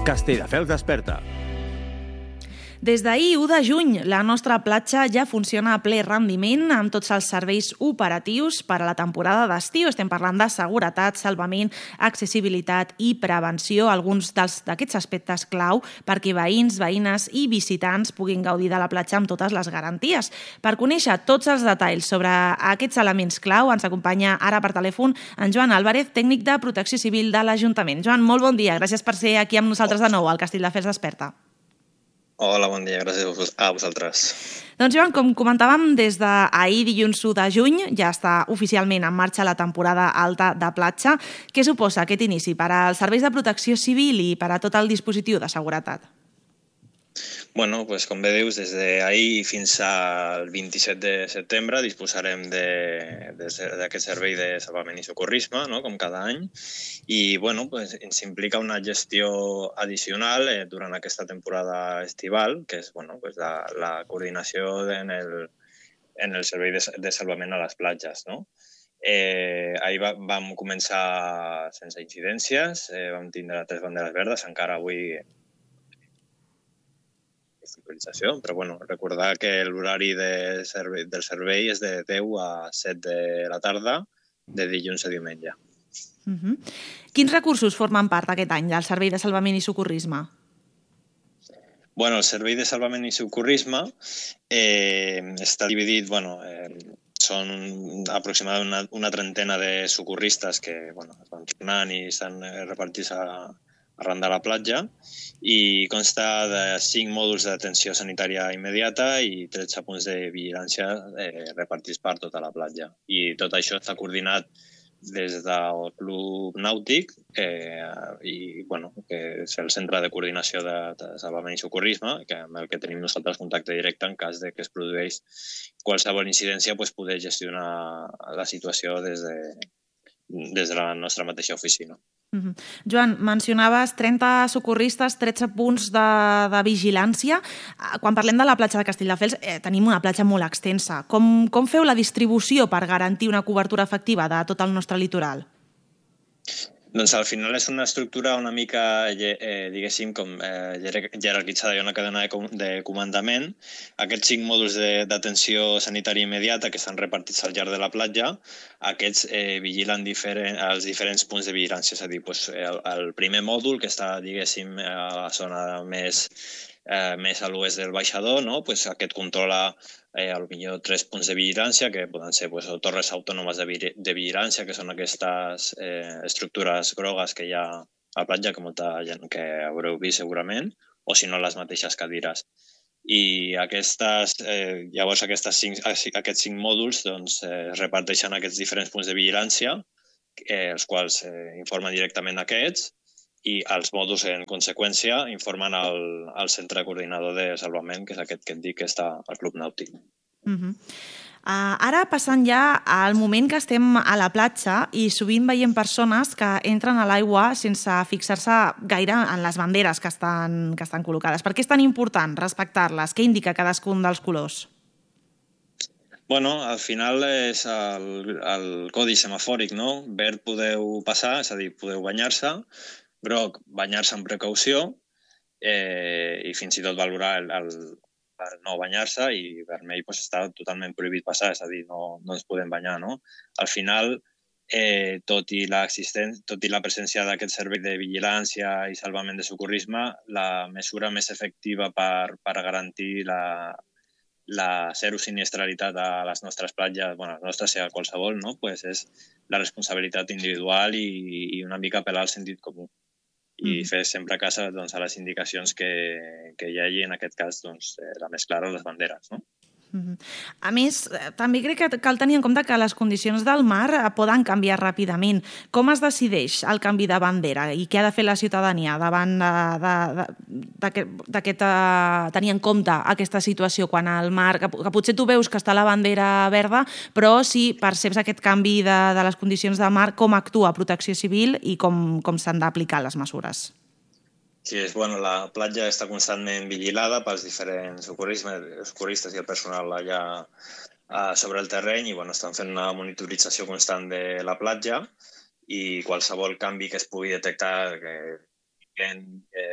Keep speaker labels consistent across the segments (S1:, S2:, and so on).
S1: Castelldefels desperta.
S2: Des d'ahir, 1 de juny, la nostra platja ja funciona a ple rendiment amb tots els serveis operatius per a la temporada d'estiu. Estem parlant de seguretat, salvament, accessibilitat i prevenció, alguns d'aquests aspectes clau perquè veïns, veïnes i visitants puguin gaudir de la platja amb totes les garanties. Per conèixer tots els detalls sobre aquests elements clau, ens acompanya ara per telèfon en Joan Álvarez, tècnic de Protecció Civil de l'Ajuntament. Joan, molt bon dia. Gràcies per ser aquí amb nosaltres de nou al Castelldefels Desperta.
S3: Hola, bon dia. Gràcies a vosaltres.
S2: Doncs, Joan, com comentàvem, des d'ahir, dilluns 1 de juny, ja està oficialment en marxa la temporada alta de platja. Què suposa aquest inici per als serveis de protecció civil i per a tot el dispositiu de seguretat?
S3: Bueno, pues, com bé dius, des d'ahir fins al 27 de setembre disposarem d'aquest servei de salvament i socorrisme, no? Com cada any, i bueno, pues, ens implica una gestió addicional durant aquesta temporada estival, que és bueno, pues, la coordinació en el servei de salvament a les platges, no? Ahir vam començar sense incidències, vam tindre 3 banderes verdes, encara avui sincronització, però bueno, recordar que l'horari del servei és de 10 a 7 de la tarda, de dilluns a diumenge.
S2: Quins recursos formen part aquest any del Servei de Salvament i Socorrisme?
S3: Bueno, el Servei de Salvament i Socorrisme està dividit, són aproximadament una trentena de socorristes que es van tornant i estan repartits arran de la platja, i consta de 5 mòduls d'atenció sanitària immediata i 13 punts de vigilància repartits per tota la platja. I tot això està coordinat des del Club Nàutic, que és el centre de coordinació de salvament i socorrisme, amb el que tenim nosaltres contacte directe en cas de que es produeix qualsevol incidència, poder gestionar la situació des de la nostra mateixa oficina.
S2: Joan, mencionaves 30 socorristes, 13 punts de vigilància. Quan parlem de la platja de Castelldefels, tenim una platja molt extensa. Com feu la distribució per garantir una cobertura efectiva de tot el nostre litoral?
S3: Doncs al final és una estructura una mica, diguéssim, com jerarquitzada. Hi ha una cadena de comandament. Aquests 5 mòduls d'atenció sanitària immediata que estan repartits al llarg de la platja, aquests vigilen els diferents punts de vigilància. És a dir, el primer mòdul, que està, diguéssim, a la zona més a l'oest del baixador, no? Aquest controla potser 3 punts de vigilància, que poden ser torres autònomes de vigilància, que són aquestes estructures grogues que hi ha a la platja, que molta gent que haureu vist segurament, o si no, les mateixes cadires. I llavors aquests 5 mòduls es reparteixen aquests diferents punts de vigilància, els quals informen directament aquests, i els mòduls, en conseqüència, informen al centre coordinador de salvament, que és aquest que et dic que està al Club Nàutic.
S2: Ara, passant ja al moment que estem a la platja i sovint veiem persones que entren a l'aigua sense fixar-se gaire en les banderes que estan col·locades. Per què és tan important respectar-les? Què indica cadascun dels colors?
S3: Bueno, al final és el codi semafòric, no? Verd podeu passar, és a dir, podeu banyar-se, groc, banyar-se amb precaució, i fins i tot valorar el no banyar-se, i vermell està totalment prohibit passar, és a dir, no ens podem banyar, no? Al final, tot i la presència d'aquest servei de vigilància i salvament de socorrisme, la mesura més efectiva per garantir la zero siniestralitat a les nostres platges, les nostres i a qualsevol, no? És la responsabilitat individual i una mica apel·lar al sentit comú. I fer sempre cas a les indicacions que hi hagi, en aquest cas, la més clara, les banderes, no?
S2: A més, també crec que cal tenir en compte que les condicions del mar poden canviar ràpidament. Com es decideix el canvi de bandera i què ha de fer la ciutadania davant tenir en compte aquesta situació quan el mar, que potser tu veus que està la bandera verda, però si perceps aquest canvi de les condicions del mar, com actua Protecció Civil i com s'han d'aplicar les mesures?
S3: Sí, la platja està constantment vigilada pels diferents socorristes i el personal allà sobre el terreny, i estan fent una monitorització constant de la platja, i qualsevol canvi que es pugui detectar que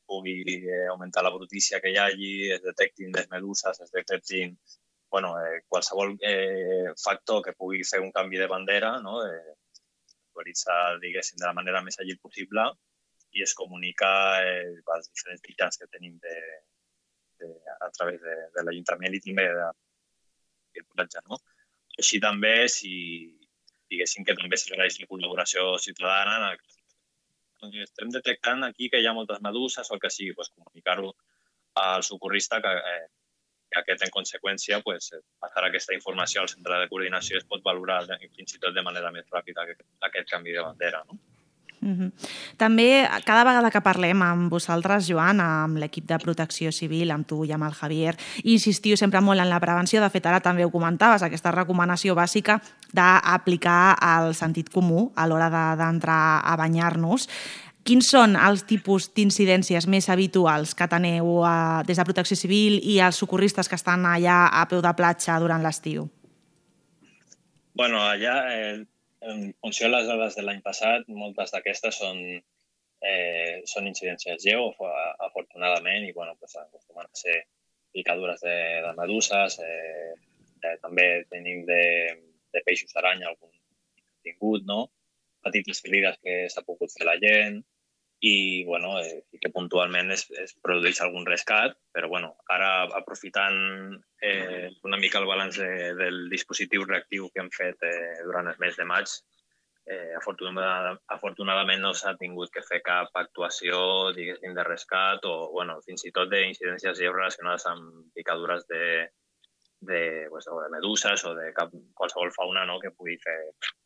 S3: pugui augmentar la brutícia que hi hagi, es detectin les meduses, es detectin qualsevol factor que pugui fer un canvi de bandera, no? Actualitzar, diguéssim, de la manera més àgil possible i es comunica als diferents mitjans que tenim a través de l'Ajuntament i també del platja, no? Així també, diguéssim que també s'agraeix la col·laboració ciutadana. Estem detectant aquí que hi ha moltes meduses o el que sigui, comunicar-ho al socorrista que aquest, en conseqüència, passarà aquesta informació al centre de coordinació i es pot valorar fins i tot de manera més ràpida aquest canvi de bandera, no?
S2: També, cada vegada que parlem amb vosaltres, Joan, amb l'equip de protecció civil, amb tu i amb el Javier, insistiu sempre molt en la prevenció. De fet, ara també ho comentaves, aquesta recomanació bàsica d'aplicar el sentit comú a l'hora d'entrar a banyar-nos. Quins són els tipus d'incidències més habituals que teniu des de Protecció Civil i els socorristes que estan allà a peu de platja durant l'estiu?
S3: Allà, en funció de les dades de l'any passat, moltes d'aquestes són incidències lleus, afortunadament, i acostumen a ser picadures de meduses, també tenim de peixos aranya algun tingut, no? Petites ferides que s'ha pogut fer la gent i que puntualment es produeix algun rescat, però ara aprofitant una mica el balanç del dispositiu reactiu que hem fet durant el mes de maig, afortunadament no s'ha tingut que fer cap actuació, diguéssim, de rescat o fins i tot d'incidències lleus relacionades amb picadures de meduses o de qualsevol fauna que pugui fer.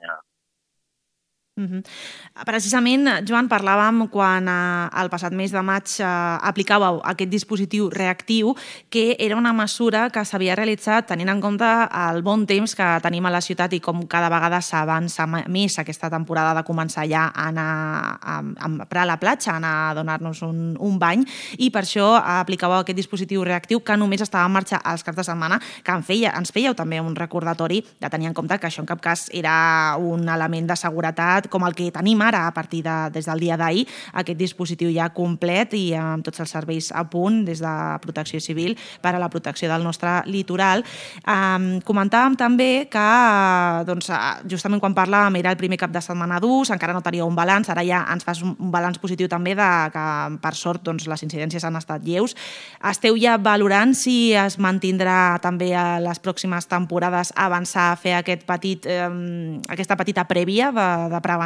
S2: Precisament, Joan, parlàvem quan el passat mes de maig aplicàveu aquest dispositiu reactiu, que era una mesura que s'havia realitzat tenint en compte el bon temps que tenim a la ciutat i com cada vegada s'avança més aquesta temporada de començar ja a anar a la platja, a anar a donar-nos un bany, i per això aplicàveu aquest dispositiu reactiu que només estava en marxa els caps de setmana, que ens fèieu també un recordatori de tenir en compte que això en cap cas era un element de seguretat com el que tenim ara a partir des del dia d'ahir, aquest dispositiu ja complet i amb tots els serveis a punt des de Protecció Civil per a la protecció del nostre litoral. Comentàvem també que justament quan parlàvem era el primer cap de setmana d'ús, encara no teníeu un balanç, ara ja ens fas un balanç positiu també de que per sort les incidències han estat lleus. Esteu ja valorant si es mantindrà també a les pròximes temporades avançar a fer aquesta petita prèvia de prevenció?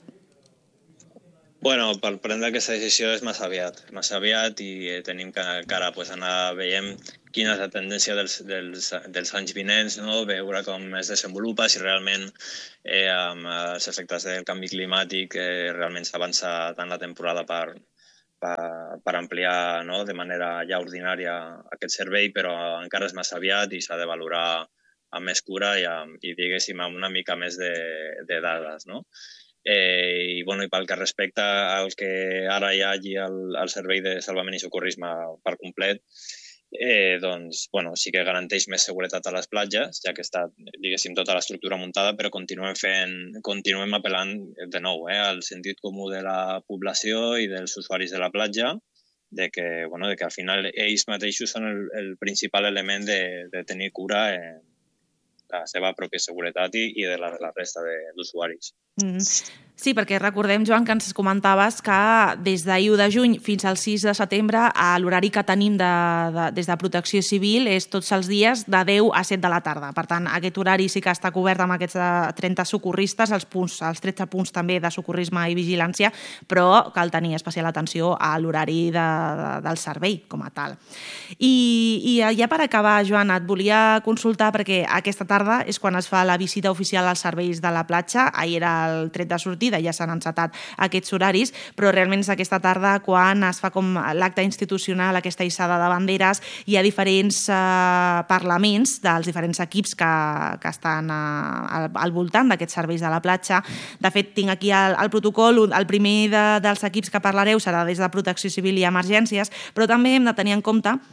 S3: Per prendre aquesta decisió és massa aviat i tenim que encara anar veient quina és la tendència dels anys vinents, veure com es desenvolupa, si realment amb els efectes del canvi climàtic realment s'avança tant la temporada per ampliar de manera ja ordinària aquest servei, però encara és massa aviat i s'ha de valorar amb més cura i diguéssim, amb una mica més de dades, no? I pel que respecta al que ara hi hagi el servei de salvament i socorrisme per complet, sí que garanteix més seguretat a les platges, ja que està, diguéssim, tota l'estructura muntada, però continuem apel·lant de nou al sentit comú de la població i dels usuaris de la platja, de que al final ells mateixos són el principal element de tenir cura en la seva pròpia seguretat i de la resta d'usuaris.
S2: Sí, perquè recordem, Joan, que ens comentaves que des d'ahir 1 de juny fins al 6 de setembre l'horari que tenim des de Protecció Civil és tots els dies de 10 a 7 de la tarda. Per tant, aquest horari sí que està cobert amb aquests 30 socorristes, els 13 punts també de socorrisme i vigilància, però cal tenir especial atenció a l'horari del servei com a tal. I ja per acabar, Joan, et volia consultar perquè aquesta tarda és quan es fa la visita oficial als serveis de la platja. Ahir era el tret de sortida, ja s'han encetat aquests horaris, però realment és aquesta tarda quan es fa com l'acte institucional, aquesta hissada de banderes. Hi ha diferents parlaments dels diferents equips que estan al voltant d'aquests serveis de la platja. De fet, tinc aquí el protocol, el primer dels equips que parlareu serà des de Protecció Civil i Emergències, però també hem de tenir en compte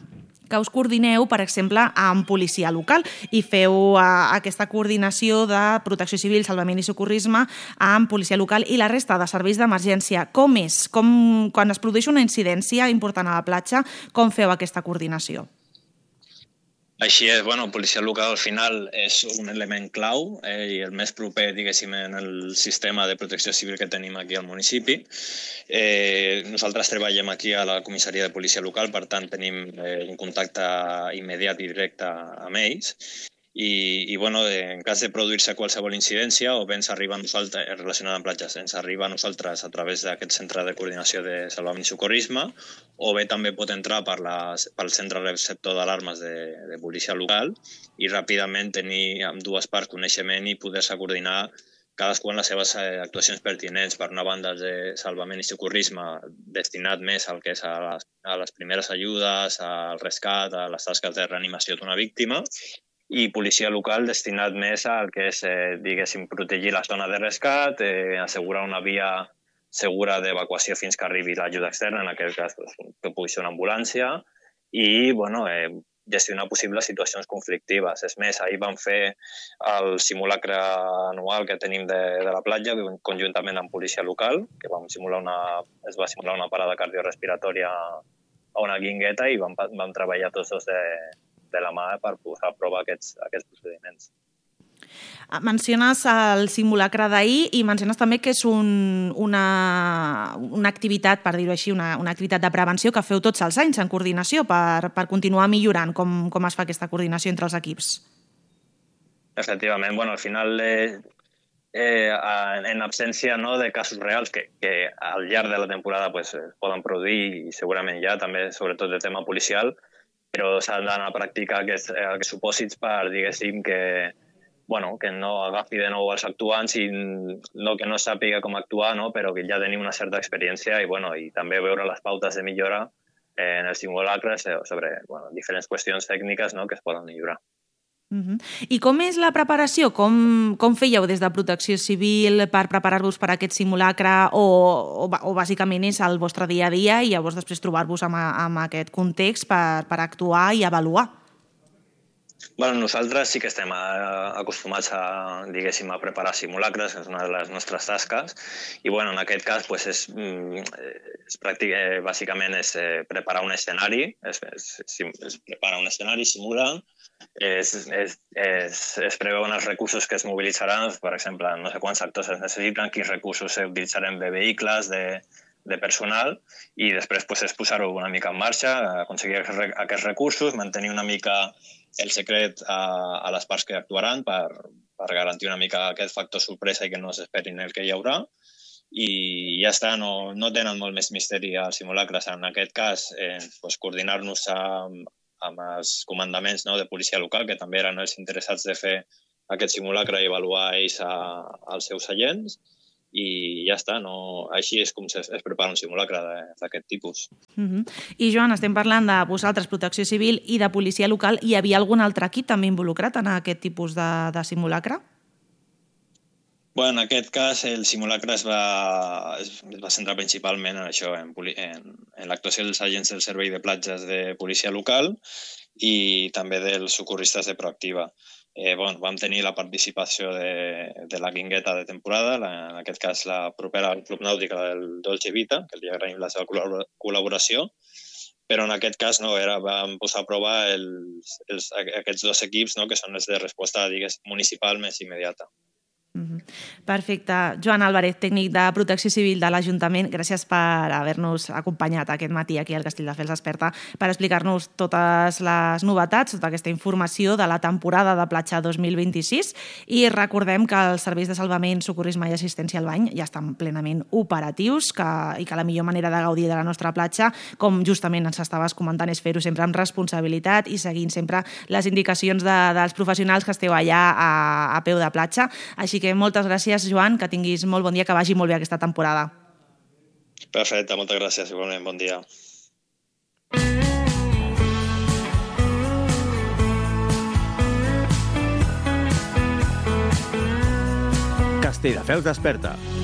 S2: que us coordineu, per exemple, amb policia local i feu aquesta coordinació de protecció civil, salvament i socorrisme amb policia local i la resta de serveis d'emergència. Com és? Quan es produeix una incidència important a la platja, com feu aquesta coordinació?
S3: Així és, policia local al final és un element clau i el més proper, diguéssim, en el sistema de protecció civil que tenim aquí al municipi. Nosaltres treballem aquí a la comissaria de policia local, per tant tenim un contacte immediat i directe amb ells. I en cas de produir-se qualsevol incidència o bé ens arriba a nosaltres, relacionada amb platges, ens arriba a nosaltres a través d'aquest centre de coordinació de salvament i socorrisme, o bé també pot entrar pel centre receptor d'alarmes de policia local i ràpidament tenir amb dues parts coneixement i poder-se coordinar cadascú en les seves actuacions pertinents. Per una banda, de salvament i socorrisme destinat més al que és a les primeres ajudes, al rescat, a les tasques de reanimació d'una víctima, i policia local destinat més al que és, diguéssim, protegir la zona de rescat, assegurar una via segura d'evacuació fins que arribi l'ajuda externa, en aquest cas que pugui ser una ambulància, i gestionar possibles situacions conflictives. És més, ahir vam fer el simulacre anual que tenim de la platja, conjuntament amb policia local, que es va simular una parada cardiorrespiratòria a una guingueta i vam treballar tots dos de la mà per posar a prova aquests procediments.
S2: Menciones el simulacre d'ahir i menciones també que és una activitat, per dir-ho així, una activitat de prevenció que feu tots els anys en coordinació per continuar millorant com es fa aquesta coordinació entre els equips.
S3: Efectivament, al final, en absència de casos reals que al llarg de la temporada es poden produir i segurament ja també, sobretot de tema policial, però s'han d'anar a practicar aquests supòsits per, diguéssim, que no agafi de nou els actuants i no que no sàpiga com actuar, però que ja tenim una certa experiència i també veure les pautes de millora en els simulacres sobre diferents qüestions tècniques que es poden millorar.
S2: I com és la preparació? Com fèieu des de Protecció Civil per preparar-vos per a aquest simulacre o bàsicament és el vostre dia a dia i llavors després trobar-vos amb aquest context per actuar i avaluar?
S3: Nosaltres sí que estem acostumats a preparar simulacres, que és una de les nostres tasques, i en aquest cas bàsicament és preparar un escenari, es prepara un escenari, simula, es preveuen els recursos que es mobilitzaran, per exemple, no sé quants actors es necessiten, quins recursos s'utilitzaran de vehicles, de personal, i després és posar-ho una mica en marxa, aconseguir aquests recursos, mantenir una mica el secret a les parts que actuaran per garantir una mica aquest factor sorpresa i que no s'esperin el que hi haurà. I ja està, no tenen molt més misteri als simulacres. En aquest cas, coordinar-nos amb els comandaments de policia local, que també eren els interessats de fer aquest simulacre i avaluar ells als seus agents. I ja està, així és com es prepara un simulacre d'aquest tipus.
S2: I Joan, estem parlant de vosaltres, Protecció Civil i de policia local. Hi havia algun altre equip també involucrat en aquest tipus de simulacre?
S3: En aquest cas, el simulacre es va centrar principalment en això, en l'actuació dels agents del servei de platges de policia local i també dels socorristes de Proactiva. Vam tenir la participació de la guingueta de temporada, en aquest cas la propera al Club Nàutica del Dolce Vita, que li agraïm la seva col·laboració, però en aquest cas vam posar a prova aquests dos equips, que són els de resposta municipal més immediata.
S2: Perfecte. Joan Álvarez, tècnic de Protecció Civil de l'Ajuntament, gràcies per haver-nos acompanyat aquest matí aquí al Castelldefels Desperta per explicar-nos totes les novetats, tota aquesta informació de la temporada de platja 2026 i recordem que els serveis de salvament, socorrisme i assistència al bany ja estan plenament operatius i que la millor manera de gaudir de la nostra platja, com justament ens estaves comentant, és fer-ho sempre amb responsabilitat i seguint sempre les indicacions dels professionals que esteu allà a peu de platja. Així que moltes gràcies, Joan, que tinguis molt bon dia, que vagi molt bé aquesta temporada.
S3: Perfecte, moltes gràcies, igualment, bon dia.
S1: Castelldefels Desperta.